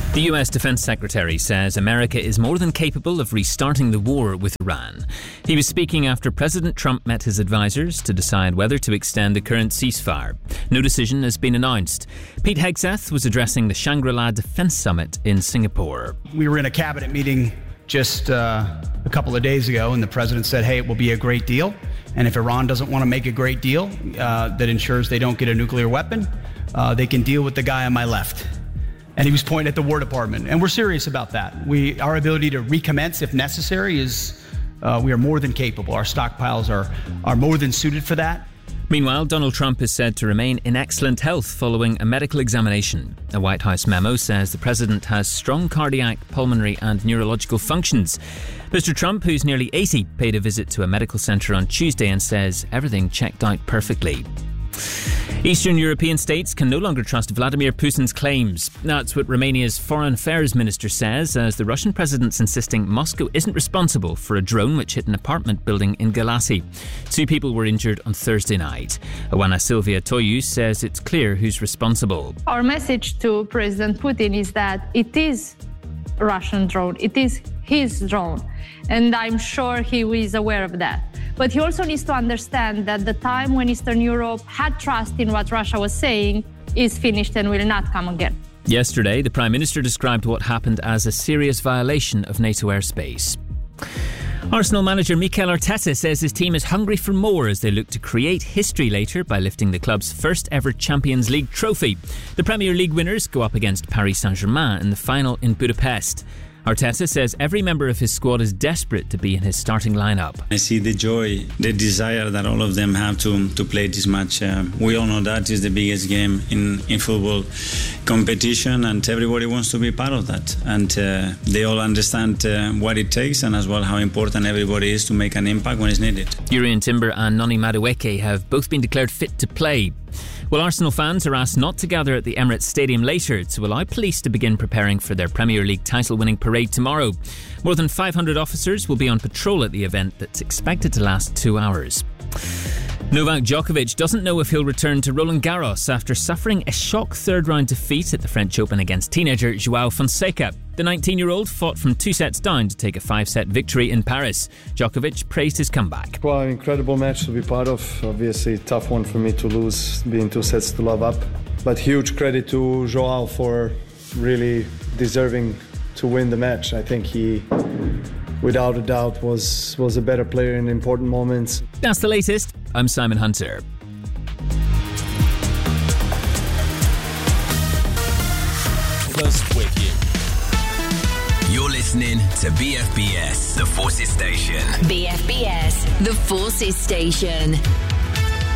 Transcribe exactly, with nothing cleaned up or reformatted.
The U S Defense Secretary says America is more than capable of restarting the war with Iran. He was speaking after President Trump met his advisors to decide whether to extend the current ceasefire. No decision has been announced. Pete Hegseth was addressing the Shangri-La Defense Summit in Singapore. We were in a cabinet meeting just uh, a couple of days ago, and the president said, hey, it will be a great deal. And if Iran doesn't want to make a great deal uh, that ensures they don't get a nuclear weapon, uh, they can deal with the guy on my left. And he was pointing at the War Department. And we're serious about that. We, our ability to recommence if necessary is, uh, we are more than capable. Our stockpiles are, are more than suited for that. Meanwhile, Donald Trump is said to remain in excellent health following a medical examination. A White House memo says the president has strong cardiac, pulmonary and neurological functions. Mister Trump, who's nearly eighty, paid a visit to a medical centre on Tuesday and says everything checked out perfectly. Eastern European states can no longer trust Vladimir Putin's claims. That's what Romania's Foreign Affairs Minister says, as the Russian president's insisting Moscow isn't responsible for a drone which hit an apartment building in Galati. Two people were injured on Thursday night. Oana Silvia Toiu says it's clear who's responsible. Our message to President Putin is that it is a Russian drone. It is his drone. And I'm sure he is aware of that. But he also needs to understand that the time when Eastern Europe had trust in what Russia was saying is finished and will not come again. Yesterday, the Prime Minister described what happened as a serious violation of NATO airspace. Arsenal manager Mikel Arteta says his team is hungry for more as they look to create history later by lifting the club's first ever Champions League trophy. The Premier League winners go up against Paris Saint-Germain in the final in Budapest. Arteta says every member of his squad is desperate to be in his starting lineup. I see the joy, the desire that all of them have to, to play this match. Uh, we all know that is the biggest game in, in football competition, and everybody wants to be part of that. And uh, they all understand uh, what it takes and as well how important everybody is to make an impact when it's needed. Jurrien Timber and Noni Madueke have both been declared fit to play. Well, Arsenal fans are asked not to gather at the Emirates Stadium later to allow police to begin preparing for their Premier League title-winning parade tomorrow. More than five hundred officers will be on patrol at the event that's expected to last two hours. Novak Djokovic doesn't know if he'll return to Roland Garros after suffering a shock third-round defeat at the French Open against teenager Joao Fonseca. The nineteen-year-old fought from two sets down to take a five-set victory in Paris. Djokovic praised his comeback. Well, an incredible match to be part of. Obviously, tough one for me to lose, being two sets to love up. But huge credit to Joao for really deserving to win the match. I think he, without a doubt, was, was a better player in important moments. That's the latest. I'm Simon Hunter. Close with you. You're listening to B F B S, the Forces Station. B F B S, the Forces Station.